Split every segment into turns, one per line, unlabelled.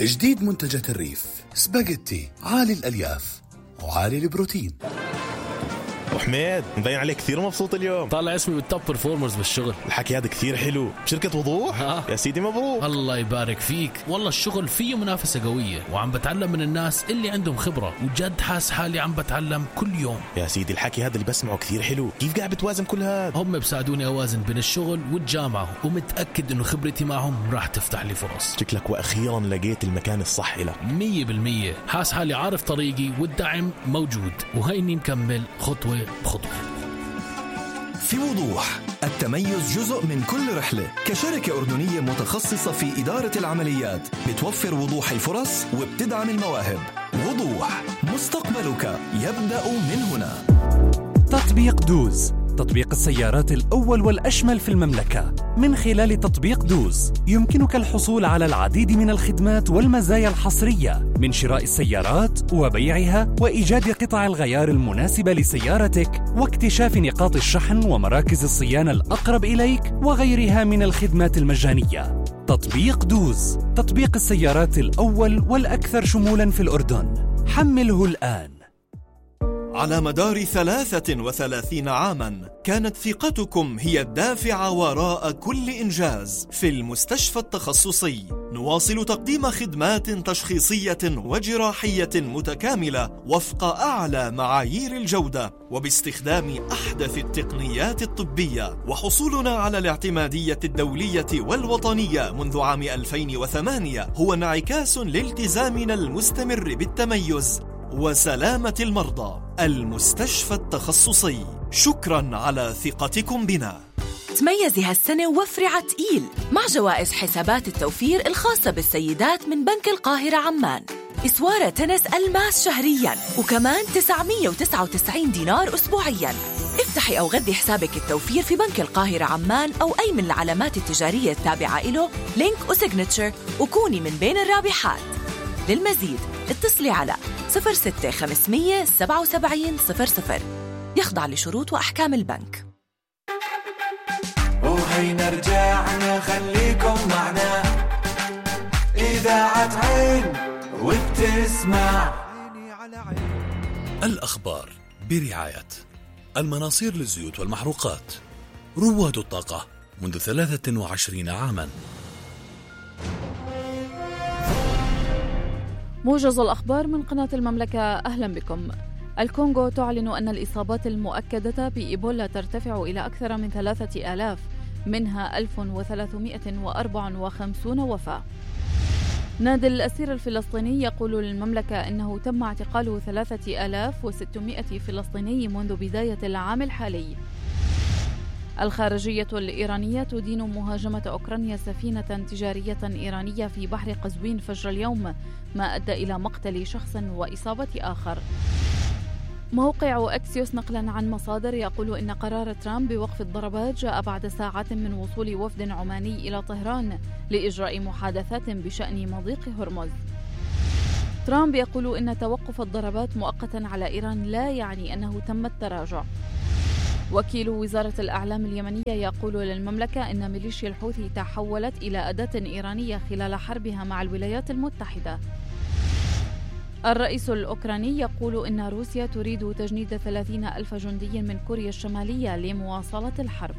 جديد منتجات الريف، سباجيتي عالي الألياف وعالي البروتين.
وحميد مبين عليك كثير مبسوط اليوم.
طالع اسمي بالتوب برفورمرز بالشغل.
الحكي هذا كثير حلو. بشركة وضوح؟ يا سيدي مبروك.
الله يبارك فيك. والله الشغل فيه منافسة قوية وعم بتعلم من الناس اللي عندهم خبرة، وجد حاس حالي عم بتعلم كل يوم.
يا سيدي الحكي هذا اللي بسمعه كثير حلو. كيف قاعد بتوازن كل هذا؟
هم بساعدوني أوازن بين الشغل والجامعة، ومتأكد إنه خبرتي معهم راح تفتح لي فرص.
شكلك وأخيرا لقيت المكان الصح لك.
100%. حاس حالي عارف طريقي والدعم موجود، وهيني مكمل خطوة بخطوة.
في وضوح، التميز جزء من كل رحلة. كشركة أردنية متخصصة في إدارة العمليات، بتوفر وضوح الفرص وبتدعم المواهب. وضوح، مستقبلك يبدأ من هنا.
تطبيق دوز، تطبيق السيارات الأول والأشمل في المملكة. من خلال تطبيق دوز يمكنك الحصول على العديد من الخدمات والمزايا الحصرية، من شراء السيارات وبيعها وإيجاد قطع الغيار المناسبة لسيارتك واكتشاف نقاط الشحن ومراكز الصيانة الأقرب إليك وغيرها من الخدمات المجانية. تطبيق دوز، تطبيق السيارات الأول والأكثر شمولاً في الأردن. حمله الآن.
على مدار 33 عاماً كانت ثقتكم هي الدافع وراء كل إنجاز. في المستشفى التخصصي نواصل تقديم خدمات تشخيصية وجراحية متكاملة وفق أعلى معايير الجودة وباستخدام أحدث التقنيات الطبية. وحصولنا على الاعتمادية الدولية والوطنية منذ عام 2008 هو انعكاس لالتزامنا المستمر بالتميز وسلامة المرضى. المستشفى التخصصي، شكرا على ثقتكم بنا.
تميزي هالسنة ووفري عتقيل مع جوائز حسابات التوفير الخاصة بالسيدات من بنك القاهرة عمان. إسوارة تنس ألماس شهرياً، وكمان 999 دينار أسبوعياً. افتحي أو غذي حسابك التوفير في بنك القاهرة عمان أو أي من العلامات التجارية التابعة إله، لينك وسيجنتشر، وكوني من بين الرابحات. للمزيد اتصلي على 06 577 00. يخضع لشروط وأحكام البنك.
وهينا رجعنا، خليكم معنا. إذاعة عين وبتسمع.
الأخبار برعاية المناصير للزيوت والمحروقات، رواد الطاقة منذ 23 عاماً.
موجز الأخبار من قناة المملكة، أهلا بكم. الكونغو تعلن أن الإصابات المؤكدة بإيبولا ترتفع إلى أكثر من 3000، منها 1354 وفاة. نادي الأسير الفلسطيني يقول للمملكة أنه تم اعتقال 3600 فلسطيني منذ بداية العام الحالي. الخارجية الإيرانية تدين مهاجمة أوكرانيا سفينة تجارية إيرانية في بحر قزوين فجر اليوم، ما أدى إلى مقتل شخص وإصابة آخر. موقع أكسيوس نقلا عن مصادر يقول إن قرار ترامب بوقف الضربات جاء بعد ساعات من وصول وفد عماني إلى طهران لإجراء محادثات بشأن مضيق هرمز. ترامب يقول إن توقف الضربات مؤقتا على إيران لا يعني أنه تم التراجع. وكيل وزارة الأعلام اليمنية يقول للمملكة إن ميليشيا الحوثي تحولت إلى أداة إيرانية خلال حربها مع الولايات المتحدة. الرئيس الأوكراني يقول إن روسيا تريد تجنيد 30,000 جندي من كوريا الشمالية لمواصلة الحرب.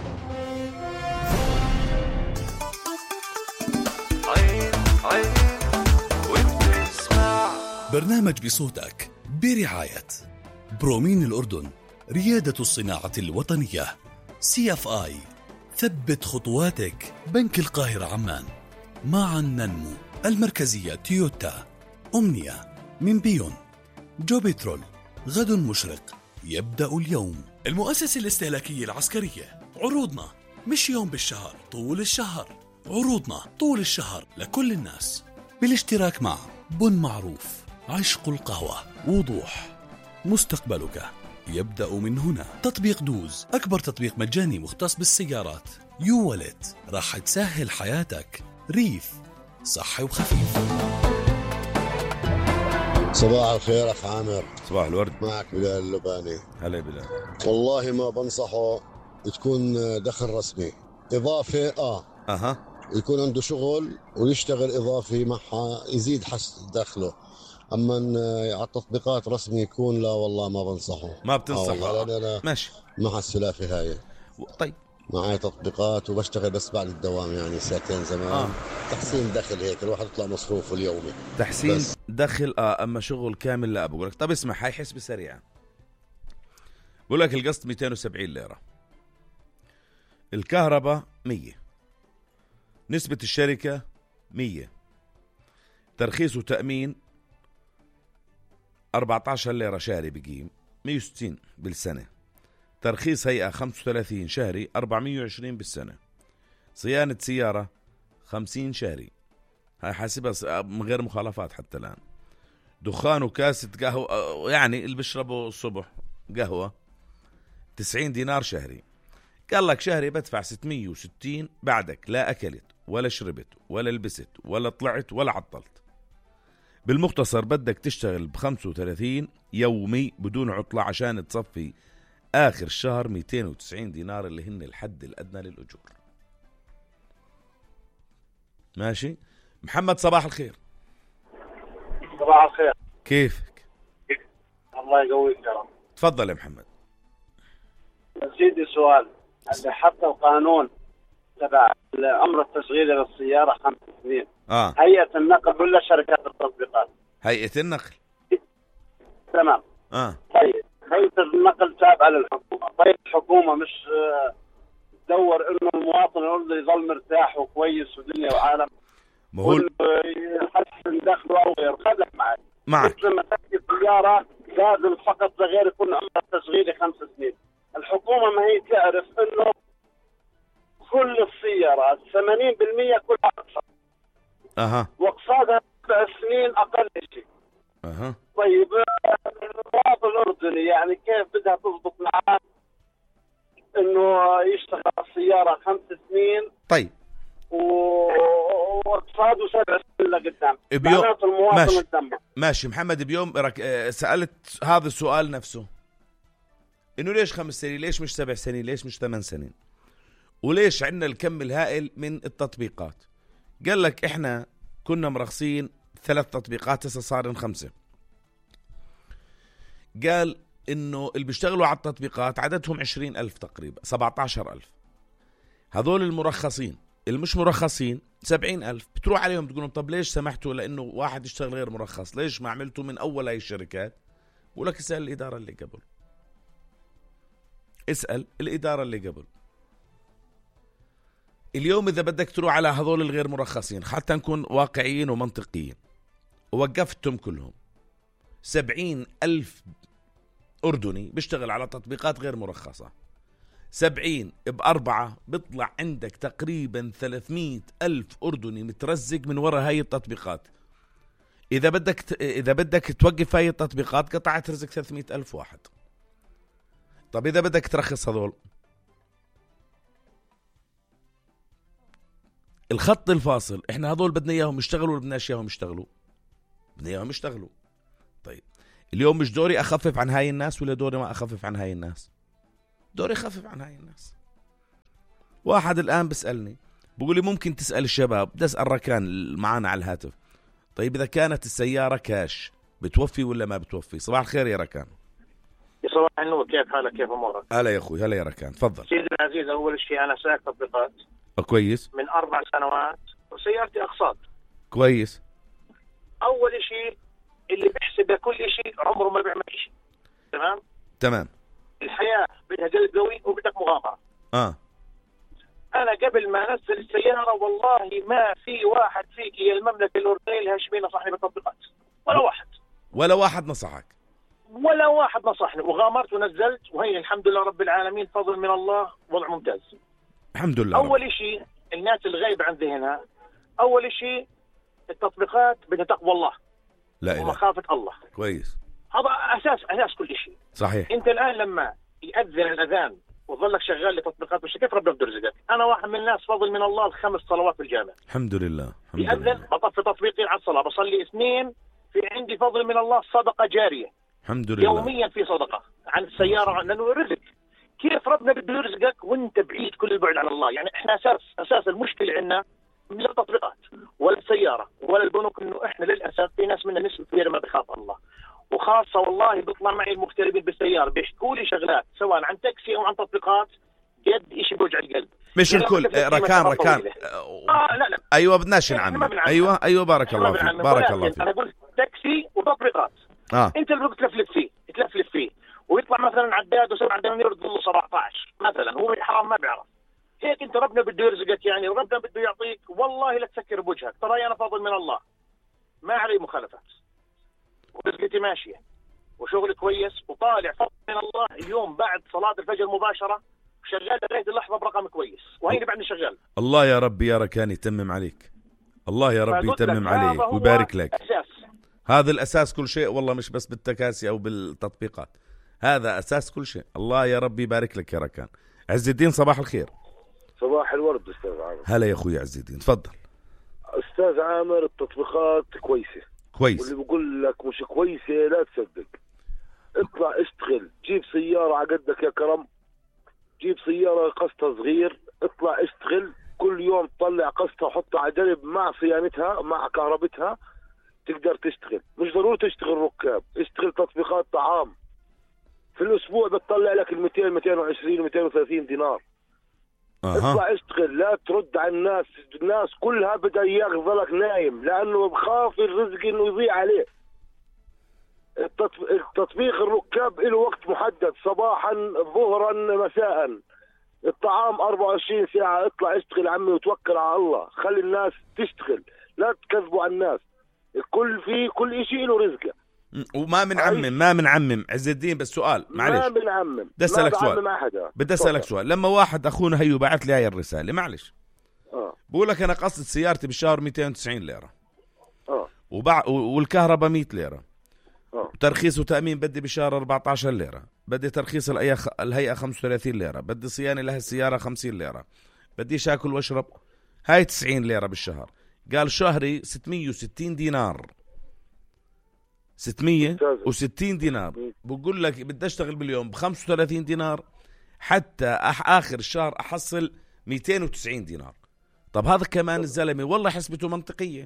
برنامج بصوتك برعاية برومين الأردن، ريادة الصناعة الوطنية. CFI، ثبت خطواتك. بنك القاهرة عمان، معا ننمو. المركزية تويوتا. أمنية من بيون. جو بترول، غد مشرق يبدأ اليوم. المؤسسة الاستهلاكية العسكرية، عروضنا مش يوم بالشهر، طول الشهر. عروضنا طول الشهر لكل الناس، بالاشتراك مع بن معروف، عشق القهوة. وضوح، مستقبلك يبدأ من هنا. تطبيق دوز، أكبر تطبيق مجاني مختص بالسيارات. يو والت، راح تسهل حياتك. ريف، صحي وخفيف.
صباح الخير أخ عامر.
صباح الورد.
معك بلال اللباني.
هلا بلال.
والله ما بنصحه تكون دخل رسمي، إضافة يكون عنده شغل ويشتغل إضافي معها يزيد دخله. أما على التطبيقات رسمي يكون، لا والله ما بنصحه.
ما بتنصحه؟
أنا
ماشي
مع السلافة هاي.
طيب
معي تطبيقات وبشتغل بس بعد الدوام، يعني ساعتين زمان. تحسين دخل هيك الواحد يطلع مصروفه اليومي.
تحسين بس. دخل أما شغل كامل لا. بقول لك طب اسمع، هاي حسبة سريعة. بقول لك القسط 270 ليرة، الكهرباء 100، نسبة الشركة 100، ترخيص وتأمين 14 ليرة شهري بقيم 160 بالسنة، ترخيص هيئة 35 شهري 420 بالسنة، صيانة سيارة 50 شهري، هاي حاسبها من غير مخالفات حتى الآن، دخان وكاسة قهوة يعني اللي بيشربوا الصبح قهوة 90 دينار شهري. قال لك شهري بدفع 660 بعدك لا أكلت ولا شربت ولا لبست ولا طلعت ولا عطلت. بالمختصر بدك تشتغل ب35 يومي بدون عطلة عشان تصفي آخر الشهر 290 دينار اللي هن الحد الأدنى للأجور. ماشي محمد، صباح الخير.
صباح الخير،
كيفك؟
الله يقويك يا رب.
تفضل يا محمد.
سيدي سؤال، اللي حتى القانون تبع الأمر التشغيلي للسيارة 5 سنين، هيئة النقل ولا شركات التطبيقات؟
هيئة النقل.
تمام. طيب هيئة النقل تابعة للحكومة. طيب الحكومة مش تدور إنه المواطن الأردني يظل مرتاح وكويس ودنيا وعالم، يحسن دخله أو غير؟ خلك معك. لما تحكي سيارة لازم فقط لغير يكون أمر التشغيلي 5 سنين. الحكومة ما هي تعرف إنه كل السيارات 80% كلها أقساط. واقساطها 7 سنين أقل شيء. طيب المواطن الأردني يعني كيف بدها تضبط معاه إنه يشتغل السيارة 5 سنين؟
طيب
واقتصاده 7 سنين لقدام. معناته المواطن الدم.
ماشي محمد، بيوم سألت هذا السؤال نفسه، إنه ليش 5 سنين؟ ليش مش 7 سنين؟ ليش مش 8 سنين؟ وليش عندنا الكم الهائل من التطبيقات؟ قال لك إحنا كنا مرخصين 3 تطبيقات هسه صار 5. قال إنه اللي بيشتغلوا على التطبيقات عددهم 20,000 تقريبا 17,000. هذول المرخصين، اللي مش مرخصين 70,000. بتروح عليهم تقولون طب ليش سمحتوا لأنه واحد يشتغل غير مرخص؟ ليش ما عملتوا من أول هاي الشركات؟ بقول لك اسأل الإدارة اللي قبل، اسأل الإدارة اللي قبل. اليوم إذا بدك تروح على هذول الغير مرخصين، حتى نكون واقعيين ومنطقيين، ووقفتهم كلهم 70,000 أردني بيشتغل على تطبيقات غير مرخصة، 70 ب4 بيطلع عندك تقريبا 300,000 أردني مترزق من وراء هاي التطبيقات. إذا بدك توقف هاي التطبيقات قطعت رزق 300,000 واحد. طب إذا بدك ترخص هذول، الخط الفاصل إحنا هذول بدنا إياهم يشتغلوا ولا بدناش إياهم يشتغلوا؟ بدنا إياهم يشتغلوا. طيب اليوم مش دوري أخفف عن هاي الناس ولا دوري ما أخفف عن هاي الناس؟ دوري أخفف عن هاي الناس. واحد الآن بسألني بقول لي ممكن تسأل الشباب، بدي أسأل ركان معانا على الهاتف، طيب إذا كانت السيارة كاش بتوفي ولا ما بتوفي؟ صباح الخير يا ركان.
صباح النور، كيف حالك؟ كيف أمورك؟
هلا يا أخوي. هلا يا ركان، تفضل.
سيدي العزيز، أول شيء أنا سائق تطبيقات
كويس
من 4 سنوات وسيارتي أقساط.
كويس.
أول شيء اللي بيحسب كل شيء عمره ما بيعمل شيء. تمام. الحياة بدها قلب قوي وبدك مغامرة. أنا قبل ما أنزل السيارة والله ما في واحد فيك يا المملكة الأردنية لها شميلة صاحب التطبيقات، ولا واحد نصحك، ولا واحد نصحني، وغامرت ونزلت، وهي الحمد لله رب العالمين فضل من الله، وضع ممتاز
الحمد لله.
أول شيء الناس الغايبة عن ذهنها، أول شيء التطبيقات بدها تقوى الله،
لا
ومخافة الله.
كويس.
هذا أساس كل شيء.
صحيح.
أنت الآن لما يأذن الأذان وظلك شغال لتطبيقات، مش كيف ربنا بده يرزقك؟ أنا واحد من الناس فضل من الله 5 صلوات في الجامع.
الحمد لله.
يأذن بطفي تطبيقي على الصلاة، بصلي 2، في عندي فضل من الله صدقة جارية.
الحمد لله.
يوميا في صدقة عن السيارة، لأنه رزق. كيف ربنا بده يرزقك وانت بعيد كل البعد عن الله؟ يعني احنا أساس المشكلة عندنا من التطبيقات ولا السياره ولا البنوك، انه احنا للاسف في ناس منا نسبه كبيره ما بخاف الله، وخاصه والله بيطلع معي المغتربين بالسياره بيحكوا لي شغلات سواء عن تاكسي او عن تطبيقات جد شيء بوجع القلب.
مش الكل ركان
لا
ايوه بدناش نعمم. ايوه بارك الله فيك، بارك الله فيك.
انا قلت تاكسي وتطبيقات انت اللي بدك تلفلف فيه ويطلع مثلا عداد وسبع دنانير وتقول له 17 مثلا، هو حرام ما بيعرف هيك. انت ربنا بده يرزقك يعني، ربنا بده يعطيك، والله لا تسكر بوجهك، ترى انا فاضل من الله ما علي مخالفات، ورزقتي ماشيه وشغل كويس وطالع فضل من الله. اليوم بعد صلاه الفجر مباشره شغال لغايه اللحظه برقم كويس، وهيني بعدني شغال.
الله يا رب يا ركان يتمم عليك، الله يا رب يتمم عليك ويبارك لك. هذا الاساس كل شيء والله، مش بس بالتكاسي او بالتطبيقات، هذا اساس كل شيء. الله يا رب يبارك لك يا ركان. عز الدين صباح الخير.
صباح الورد استاذ عامر.
هلا يا اخوي عز الدين، تفضل.
استاذ عامر التطبيقات كويسه واللي بقول لك مش كويسه لا تصدق. اطلع اشتغل، جيب سياره على قدك يا كرم، جيب سياره قسطها صغير، اطلع اشتغل كل يوم، طلع قسطها وحطها على جنب مع صيانتها مع كهربتها، تقدر تشتغل. مش ضروري تشتغل ركاب، اشتغل تطبيقات طعام. في الاسبوع بتطلع لك ال 200 220 230 دينار. اطلع اشتغل، لا ترد على الناس. الناس كلها بدها اياك تظلك نايم لانه بخاف الرزق انه يضيع عليه. التطبيق الركاب له وقت محدد، صباحا ظهرا مساء. الطعام 24 ساعة. اطلع اشتغل عمي وتوكل على الله، خلي الناس تشتغل، لا تكذبوا على الناس. كل شيء له رزقه.
وما بنعمم عز الدين. بس سؤال معلش،
ما بنعمم،
بدي اسالك سؤال. لما واحد اخونا هيو بعث لي هاي الرساله، معلش بقول لك انا قصد سيارتي بالشهر 290 ليره والكهرباء 100 ليره ترخيص وتامين بدي بالشهر 14 ليره، بدي ترخيص الهيئه 35 ليره، بدي صيانه لهالسياره 50 ليره، بدي شاكل واشرب، هاي 90 ليره بالشهر. قال شهري 660 دينار. 660 دينار. بقول لك بدي اشتغل باليوم ب 35 دينار حتى اخر الشهر احصل 290 دينار. طب هذا كمان الزلمه والله حسبته منطقيه.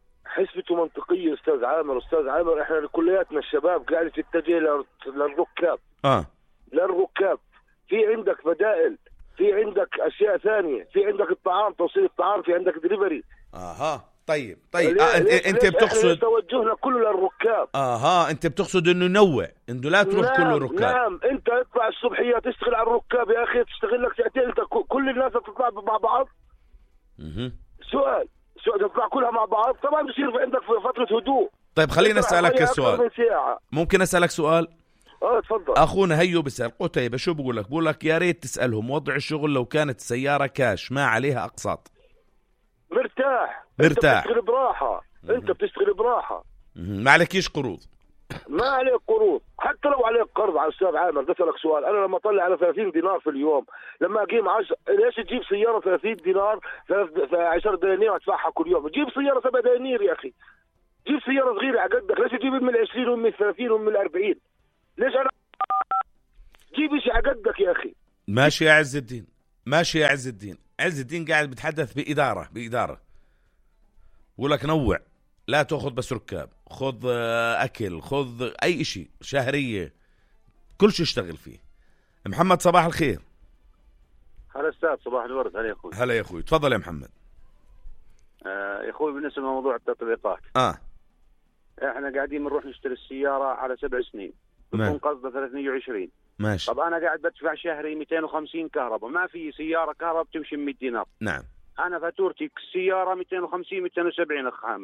استاذ عامر احنا كلياتنا الشباب قاعد تتجه للركاب. للركاب. في عندك بدائل، في عندك اشياء ثانيه، في عندك الطعام، توصيل الطعام، في عندك دليفري.
طيب انت بتقصد
توجهنا كله للركاب.
انت بتقصد انه نوع، انه لا تروح كله ركاب.
نعم، انت اطلع الصبحيه تشتغل على الركاب يا اخي، تشتغل لك ساعتين. انت كل الناس تطلع مع بعض. سؤال تطلع كلها مع بعض، طبعا بصير عندك فتره هدوء.
طيب خلينا اسالك السؤال، ممكن اسالك سؤال؟
تفضل.
اخونا هيو بيسال قتيبة، شو بقول لك يا ريت تسالهم وضع الشغل لو كانت السياره كاش ما عليها اقساط.
مرتاح. انت بتشتغل براحه.
ما عليكيش قروض.
ما عليك قروض، حتى لو عليك قرض. على استاذ عامر بدي اسالك سؤال، انا لما اطلع على 30 دينار في اليوم، لما اقيم ليش تجيب سياره 30 دينار 10 دنانير ادفعها كل يوم؟ جيب سياره 7 دنانير يا اخي، جيب سياره صغيره على قدك. ليش تجيب من 20 ومن 30 ومن 40؟ ليش انا جيب شيء على قدك يا اخي؟
ماشي يا عز الدين، عز الدين قاعد بتحدث بإدارة بقول لك نوع، لا تأخذ بس ركاب، خذ أكل، خذ أي شيء، شهرية، كل شيء اشتغل فيه. محمد صباح الخير.
هلا أستاذ، صباح الورد. هلا يا أخوي.
هلا يا أخوي، تفضل يا محمد.
يا أخوي بالنسبة لموضوع التطبيقات، احنا قاعدين بنروح نشتري السيارة على 7 سنين، بكون قصده 320.
ماشي.
طب أنا قاعد بدفع شهري 250 كهرباء، ما في سيارة كهرباء بتمشي 100 دينار.
نعم.
أنا فاتورتي السيارة 250 270 أخ عامر.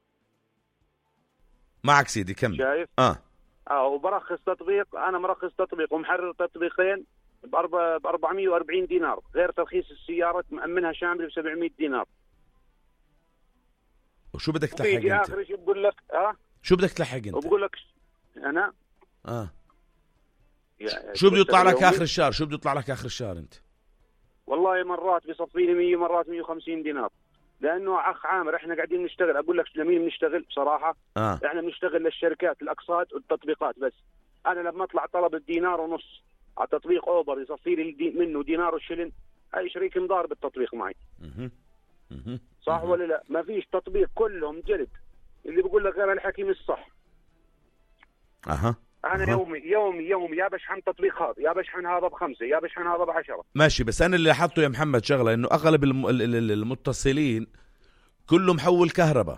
معك سيدي كمل.
شايف؟ وبرخص تطبيق، أنا مرخص تطبيق ومحرر تطبيقين ب 440 دينار، غير ترخيص السيارة مأمنها شامل ب 700 دينار.
وشو بدك تلحق انت؟
آخر شيء بقول لك
شو بدك تلحق انت؟
وبقول لك أنا
شو بده يطلع لك آخر الشهر؟ شو بده يطلع لك آخر الشهر انت؟
والله مرات بيصفي لي 100، مرات 150 دينار. لانه اخ عامر احنا قاعدين نشتغل، اقول لك لمين بنشتغل بصراحه؟ احنا بنشتغل للشركات، الاقساط والتطبيقات بس. انا لما اطلع طلب الدينار ونص على تطبيق اوبر يصفي لي منه دينار وشلن، هاي شريك مضار بالتطبيق معي. صح ولا لا؟ ما فيش تطبيق، كلهم جلد. اللي بيقول لك غير الحكي مش صح. انا يومي يا بشحن تطبيق هذا، يا بشحن هذا ب5، يا بشحن هذا ب10.
ماشي، بس انا اللي حطه يا محمد شغله، انه اغلب المتصلين كله محول كهرباء.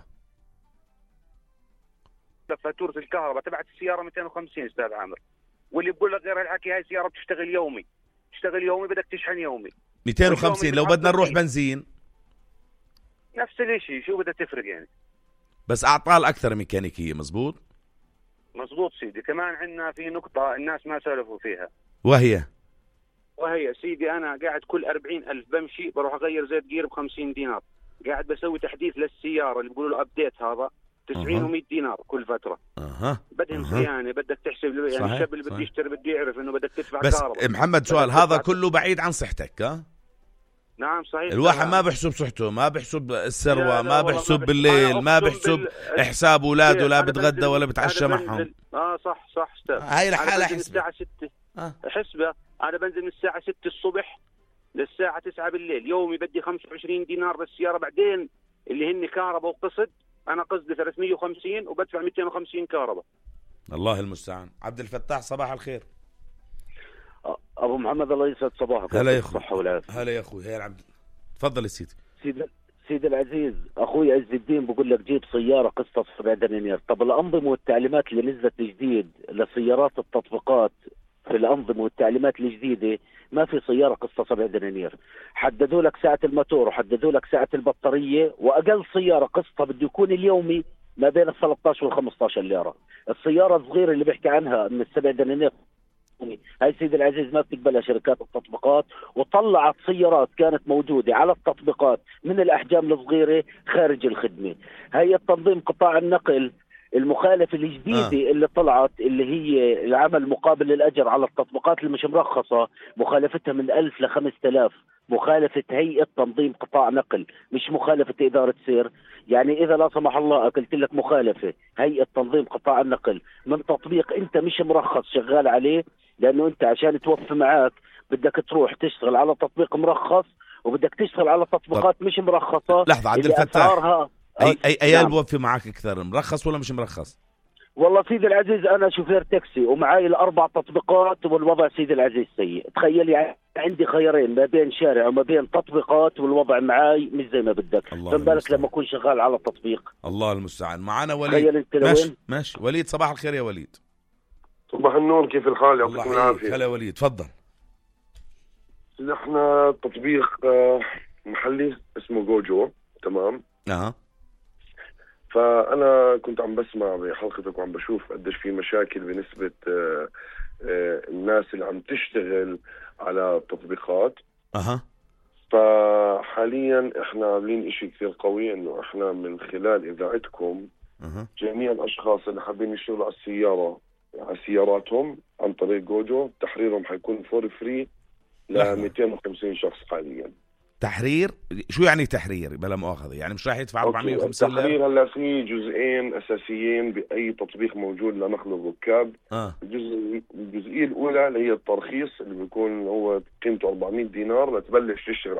فاتورة الكهرباء تبعت السيارة 250 استاذ عامر، واللي بقول لك غير الحكي هاي السيارة بتشتغل يومي، تشتغل يومي بدك تشحن يومي.
250 لو بدنا نروح بنزين
نفس الشيء، شو بدها تفرق يعني؟
بس اعطال اكثر ميكانيكية. مزبوط
سيدي. كمان عندنا في نقطة الناس ما سالفوا فيها، وهي سيدي أنا قاعد كل 40,000 بمشي بروح أغير زيت جير ب50 دينار، قاعد بسوي تحديث للسيارة اللي بيقولوا له أبديت هذا 90 و100 دينار كل فترة. بدهم صيانة، بدك تحسب يعني الشاب اللي بده يشتري بده يعرف إنه بدك تدفع كهرباء.
بس محمد سؤال، هذا كله بعيد عن صحتك.
نعم صحيح.
الواحد ما بحسب صحته، ما بحسب الثروة، ما بحسب بالليل، ما بحسب حساب اولاده، لا بتغدى ولا بتعشى معهم.
صح استاذ.
هاي الحالة حسبة
الساعة 6 حسبة. انا بنزل من الساعة 6 الصبح للساعة 9 بالليل، يومي بدي 25 دينار للسيارة، بعدين اللي هن كهرباء وقصد، انا قصدي 350 وبدفع 250 كهرباء.
الله المستعان. عبد الفتاح صباح الخير.
ابو محمد الله يسعد صباحك.
هلا يا اخوي. هلا يا اخوي. هي العبد. تفضل يا سيدي.
سيدي العزيز، اخوي عز الدين بقول لك جيب سياره قسط 7 دنانير. طب الانظمه والتعليمات اللي نزلت جديد لسيارات التطبيقات، في الانظمه والتعليمات الجديده ما في سياره قسط 7 دنانير. حددوا لك سعه الموتور وحددوا لك سعه البطاريه، واقل سياره قسطها بده يكون اليومي ما بين ال 13 وال 15 ليره. السياره الصغيره اللي بيحكي عنها من ال7 دنانير هاي سيدي العزيز ما بتقبلها شركات التطبيقات، وطلعت سيارات كانت موجودة على التطبيقات من الأحجام الصغيرة خارج الخدمة. هي التنظيم قطاع النقل المخالفة الجديدة اللي طلعت، اللي هي العمل مقابل الأجر على التطبيقات اللي مش مرخصة، مخالفتها من 1000 ل 5000. مخالفة هيئة تنظيم قطاع نقل، مش مخالفة إدارة سير. يعني إذا لا سمح الله قلت لك مخالفة هيئة تنظيم قطاع النقل من تطبيق أنت مش مرخص شغال عليه، لأنه أنت عشان توفي معاك بدك تروح تشتغل على تطبيق مرخص، وبدك تشتغل على تطبيقات مش مرخصة.
لحظة عبد الفتاح، أي بوفي معاك أكثر، مرخص ولا مش مرخص؟
والله سيدي العزيز أنا شوفير تاكسي ومعاي ال4 تطبيقات، والوضع سيدي العزيز سيء. تخيل يعني عندي خيارين ما بين شارع وما بين تطبيقات، والوضع معاي مش زي ما بدك. فما بالك لما أكون شغال على تطبيق.
الله المستعان. معنا وليد.
تخيل أنت لوين.
ماشي وليد، صباح الخير يا وليد.
صباح النور، كيف الحال؟ يعطيكم العافية.
هلا وليد، تفضل.
نحن تطبيق محلي اسمه جوجو، تمام؟ فأنا كنت عم بسمع بحلقتك وعم بشوف قديش في مشاكل بنسبة الناس اللي عم تشتغل على التطبيقات. فحاليا احنا عاملين اشي كثير قوي، انه احنا من خلال اذاعتكم جميع الاشخاص اللي حابين يشتغلوا على السيارة على سياراتهم عن طريق جوجو، تحريرهم حيكون فور فري ل 250 شخص حاليا.
تحرير؟ شو يعني تحرير بلا مؤاخذة؟ يعني مش راح يدفع 450 ليرة؟
التحرير هلا في جزئين اساسيين باي تطبيق موجود لنقل الركاب. الجزئية الاولى اللي هي الترخيص، اللي بيكون هو قيمته 400 دينار لتبلش تشتغل